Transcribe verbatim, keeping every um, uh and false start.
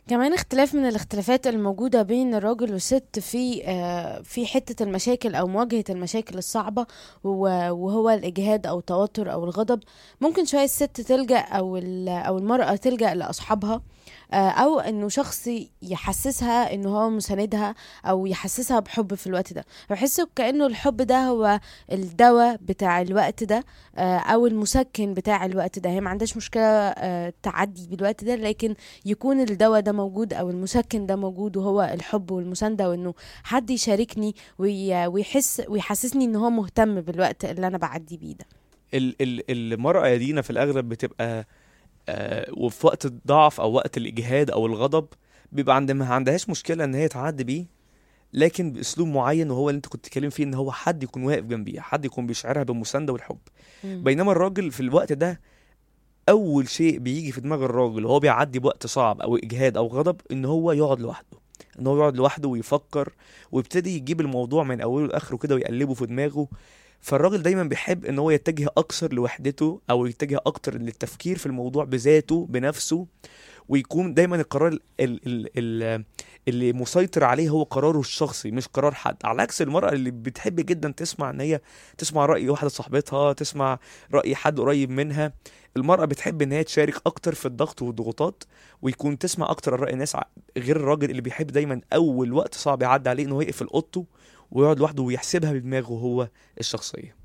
كمان اختلاف من الاختلافات الموجودة بين الراجل والست في آه، في حتة المشاكل أو مواجهة المشاكل الصعبة، و- وهو الإجهاد أو التوتر أو الغضب. ممكن شوية الست تلجأ أو ال- أو المرأة تلجأ لأصحابها، آه، أو إنه شخص يحسسها إنه هو مساندها، أو يحسسها بحب في الوقت ده. بحس كأنه الحب ده هو الدواء بتاع الوقت ده، آه، أو المسكن بتاع الوقت ده. هي ما عندهاش مشكلة آه، تعدي بالوقت ده، لكن يكون الدواء ده موجود او المسكن ده موجود، وهو الحب والمساندة، وانه حد يشاركني وي- ويحس ويحسسني ان هو مهتم بالوقت اللي انا بعدي بيه ده. ال ال المرأة يا دينا في الأغلب بتبقى آه وفي وقت الضعف أو وقت الإجهاد أو الغضب بيبقى عند ما عندهاش مشكلة إن هي تعدي بيه، لكن بأسلوب معين، وهو اللي أنت كنت تتكلم فيه، إن هو حد يكون واقف جنبيها، حد يكون بيشعرها بالمساندة والحب. مم. بينما الراجل في الوقت ده أول شيء بيجي في دماغ الراجل وهو بيعدي بوقت صعب أو إجهاد أو غضب إن هو يقعد لوحده، إن هو يقعد لوحده ويفكر، ويبتدي يجيب الموضوع من أوله لآخره كده ويقلبه في دماغه. فالراجل دايما بيحب ان هو يتجه اكثر لوحدته، او يتجه اكتر للتفكير في الموضوع بذاته بنفسه، ويكون دايما القرار ال ال ال اللي مسيطر عليه هو قراره الشخصي مش قرار حد، على عكس المرأة اللي بتحب جدا تسمع ان هي تسمع رأي واحدة صاحبتها، تسمع رأي حد قريب منها. المرأة بتحب ان هي تشارك اكتر في الضغط والضغوطات، ويكون تسمع اكتر رأي الناس، ع- غير الراجل اللي بيحب دايما اول وقت صعب يعدي عليه انه يقفل اوضته ويقعد لوحده ويحسبها بدماغه هو الشخصية.